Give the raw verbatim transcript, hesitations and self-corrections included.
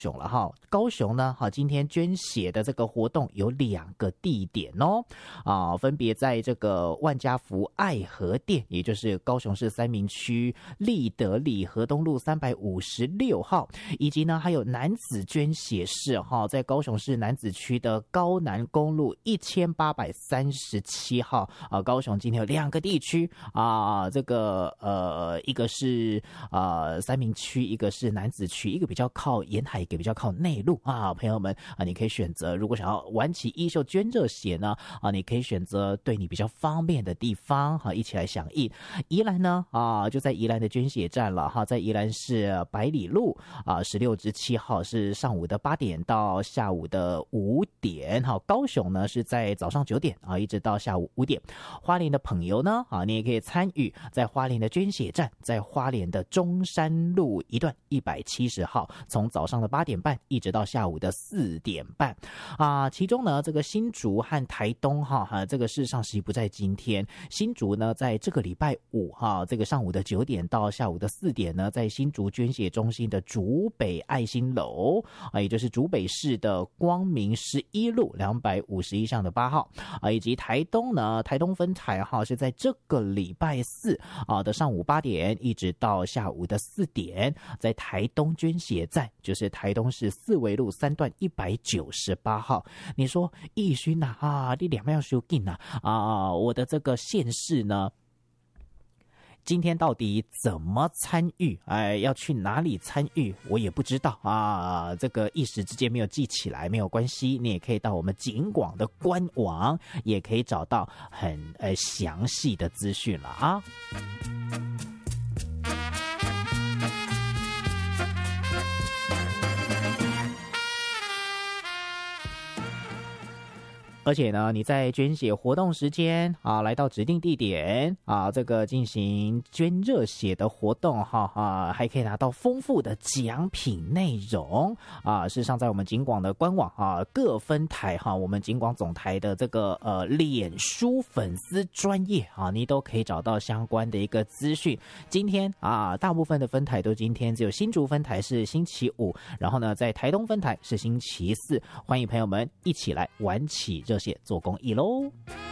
雄了哈，高雄呢，哈，今天捐血的这个活动有两个地点哦，啊，分别在这个万家福爱和店，也就是高雄市三民区立德里河东路三百五十六号，以及呢还有男子捐血室哈，在高雄市南子区的高南公路一千八百三十七号啊，高雄今天有两个地区啊，这个呃，一个是呃三民区，一个是南子区，一个比较靠沿海。也比较靠内陆啊，朋友们啊，你可以选择，如果想要挽起衣袖捐热血呢啊，你可以选择对你比较方便的地方哈，一起来响应。宜兰呢啊，就在宜兰的捐血站了哈，在宜兰市百里路啊，十六至七号是上午的八点到下午的五点哈。高雄呢是在早上九点啊，一直到下午五点。花莲的朋友呢啊，你也可以参与在花莲的捐血站，在花莲的中山路一段一百七十号，从早上的八点半一直到下午的四点半啊，其中呢这个新竹和台东哈哈，这个事实上实际不在今天。新竹呢在这个礼拜五哈，这个上午的九点到下午的四点呢，在新竹捐血中心的竹北爱心楼啊，也就是竹北市的光明十一路两百五十一巷的八号啊，以及台东呢，台东分台哈是在这个礼拜四啊的上午八点一直到下午的四点，在台东捐血站，就是台东市四维路三段一百九十八号。你说义勋呐啊，你两边要修紧呐啊，我的这个县市呢？今天到底怎么参与？哎，要去哪里参与？我也不知道啊。这个一时之间没有记起来，没有关系，你也可以到我们警广的官网，也可以找到很呃详细的资讯了啊。而且呢，你在捐血活动时间啊，来到指定地点啊，这个进行捐热血的活动哈啊，还可以拿到丰富的奖品内容啊。事实上，在我们警广的官网啊，各分台哈，我们警广总台的这个呃脸书粉丝专页啊，你都可以找到相关的一个资讯。今天啊，大部分的分台都今天，只有新竹分台是星期五，然后呢，在台东分台是星期四。欢迎朋友们一起来玩起热血做公益喽！